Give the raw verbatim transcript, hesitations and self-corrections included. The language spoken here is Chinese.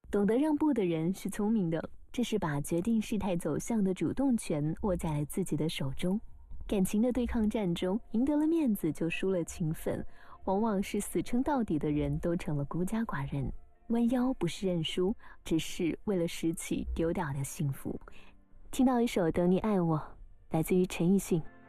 懂得让步的人是聪明的，这是把决定事态走向的主动权握在了自己的手中。感情的对抗战中，赢得了面子就输了情分，往往是死撑到底的人都成了孤家寡人。弯腰不是认输，只是为了拾起丢掉的幸福。听到一首《等你爱我》，来自于陈奕迅。